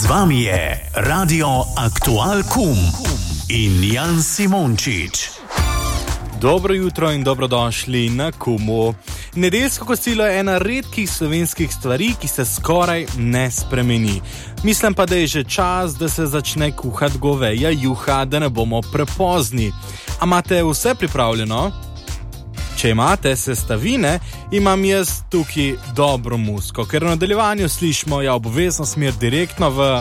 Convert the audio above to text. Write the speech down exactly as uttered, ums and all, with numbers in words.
Z vami je Radio Aktual Kum in Jan Simončič. Dobro jutro in dobrodošli na Kumu. Nedeljsko kosilo je ena redkih slovenskih stvari, ki se skoraj ne spremeni. Mislim pa, da je že čas, da se začne kuhati goveja juha, da ne bomo prepozni. A imate vse pripravljeno? Če imate sestavine, imam jaz tukaj dobro muziko, ker v nadaljevanju slišimo ja obvezno smer direktno v